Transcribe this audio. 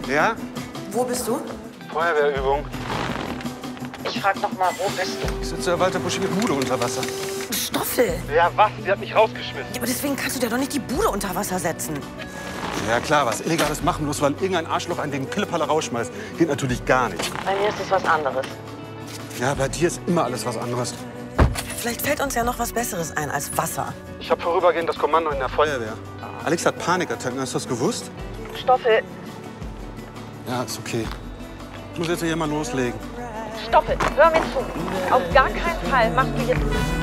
Ja? Wo bist du? Feuerwehrübung. Ich frag noch mal, wo bist du? Ich sitze Walter Busch mit Bude unter Wasser. Stoffel! Ja, was? Sie hat mich rausgeschmissen. Ja, aber deswegen kannst du dir doch nicht die Bude unter Wasser setzen. Ja klar, was Illegales machen, bloß weil irgendein Arschloch einen wegen Pillepalle rausschmeißt. Geht natürlich gar nicht. Bei mir ist es was anderes. Ja, bei dir ist immer alles was anderes. Vielleicht fällt uns ja noch was Besseres ein als Wasser. Ich habe vorübergehend das Kommando in der Feuerwehr. Alex hat Panikattacken, hast du das gewusst? Stoffel! Ja, ist okay. Ich muss jetzt hier mal loslegen. Stoppe, hör mir zu. Auf gar keinen Fall machst du jetzt...